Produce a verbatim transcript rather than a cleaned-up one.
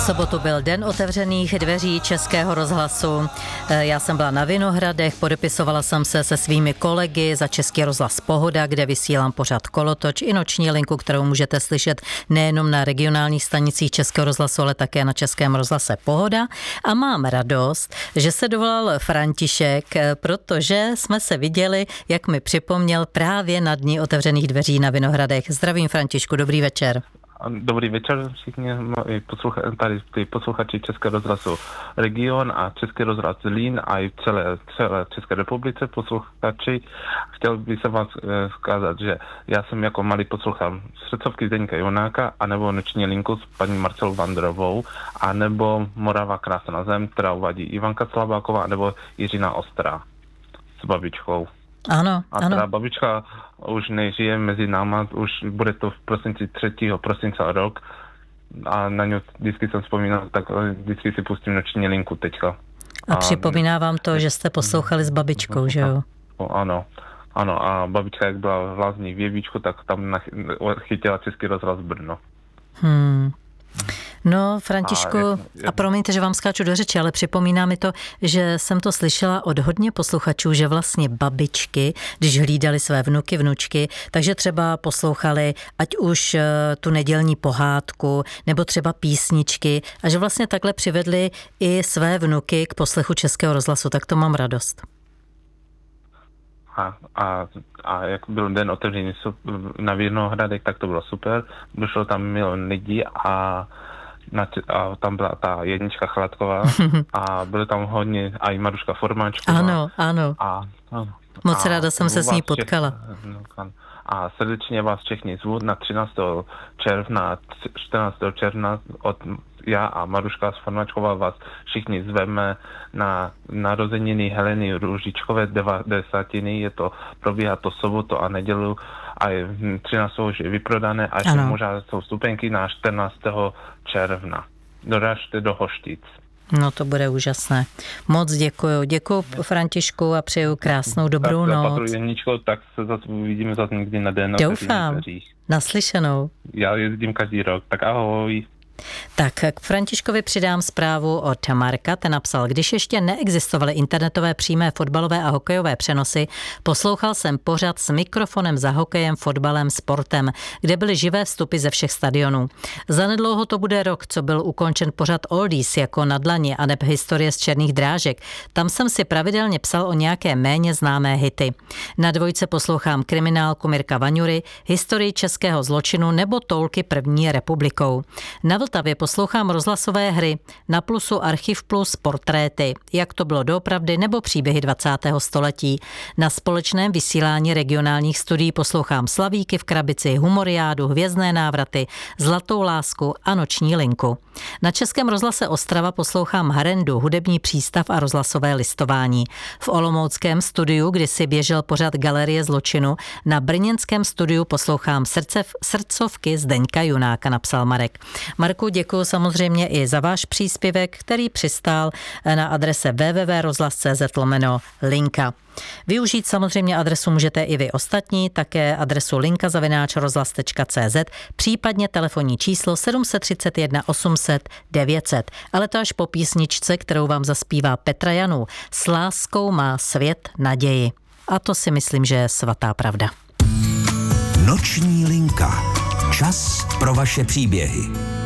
sobotu byl den otevřených dveří Českého rozhlasu. Já jsem byla na Vinohradech, podepisovala jsem se se svými kolegy za Český rozhlas Pohoda, kde vysílám pořad Kolotoč i noční linku, kterou můžete slyšet nejenom na regionálních stanicích Českého rozhlasu, ale také na Českém rozhlase Pohoda. A mám radost, že se dovolal František, protože jsme se viděli, jak mi připomněl právě na dní otevřených dveří na Vinohradech. Zdravím, Františku, dobrý večer. Dobrý večer všichni poslucha, tady ty posluchači Českého rozhlasu Region a Český rozhlas Zlín a i celé, celé České republice posluchači. Chtěl bych se vás e, zkázat, že já jsem jako malý posluchal srdcovky Zdeňka Junáka, anebo noční linku s paní Marcelou Vandrovou, anebo Morava krásná zem, která uvádí Ivanka Slabáková, anebo Jiřina Ostrá s babičkou. Ano, a ano. teda babička už nežije mezi náma, už bude to v prosinci třetího prosince rok a na ňu vždycky jsem vzpomínal, tak vždycky si pustím noční linku teďka. A, a připomíná vám to, že jste poslouchali s babičkou, že jo? Ano, ano a babička, jak byla v Lázních v Jevíčku, tak tam chytila Český rozhlas Brno. Hmm. No, Františku, a, a promiňte, že vám skáču do řeči, ale připomíná mi to, že jsem to slyšela od hodně posluchačů, že vlastně babičky, když hlídali své vnuky, vnučky, takže třeba poslouchali ať už tu nedělní pohádku, nebo třeba písničky a že vlastně takhle přivedli i své vnuky k poslechu Českého rozhlasu, tak to mám radost. A, a, a jak byl den otevřený na Vinohradech, tak to bylo super. Došlo tam milion lidí a, na, a tam byla ta jednička Chladková a bylo tam hodně a i Maruška Formáčková. Ano, ano. A, a, Moc a ráda jsem se s ní potkala. Všech, a srdečně vás všechny zvu na třináctého června, čtrnáctého června od já a Maruška Formáčková vás všichni zveme na narozeniny Heleny Růžičkové devadesátiny. Je to, probíhá to sobotu a nedělu a je třináctého už je vyprodané a ještě možná jsou stupenky na čtrnáctého června. Doražte do Hoštic. No to bude úžasné. Moc děkuju. Děkuju, Františku, a přeju krásnou dobrou tak, noc. Patru Jeničko, tak se zase uvidíme zase někdy na den. Doufám. Naslyšenou. Já jezdím každý rok, tak ahoj. Tak k Františkovi přidám zprávu od Marka, ten napsal, když ještě neexistovaly internetové přímé fotbalové a hokejové přenosy, poslouchal jsem pořad s mikrofonem za hokejem, fotbalem, sportem, kde byly živé vstupy ze všech stadionů. Zanedlouho to bude rok, co byl ukončen pořad Oldies jako Na dlani a neb historie z černých drážek. Tam jsem si pravidelně psal o nějaké méně známé hity. Na dvojce poslouchám kriminálku Mirka Vaňury, historii českého zločinu nebo toulky první republikou. Na Vltavě poslouchám rozhlasové hry, na Plusu Archiv Plus portréty, jak to bylo doopravdy nebo příběhy dvacátého století. Na společném vysílání regionálních studií poslouchám Slavíky v krabici, Humoriádu, Hvězdné návraty, Zlatou lásku a Noční linku. Na Českém rozhlase Ostrava poslouchám Harendu, hudební přístav a rozhlasové listování. V olomouckém studiu, kdy si běžel pořad Galerie zločinu, na brněnském studiu poslouchám srdcev, srdcovky Zdeňka Junáka, napsal Marek. Marku, děkuji samozřejmě i za váš příspěvek, který přistál na adrese w w w tečka rozhlas tečka c z lomeno linka. Využít samozřejmě adresu můžete i vy ostatní, také adresu linka zavináč rozhlas tečka c z, případně telefonní číslo sedm set třicet jedna osm set devět set. Ale to až po písničce, kterou vám zaspívá Petra Janů. S láskou má svět naději. A to si myslím, že je svatá pravda. Noční linka. Čas pro vaše příběhy.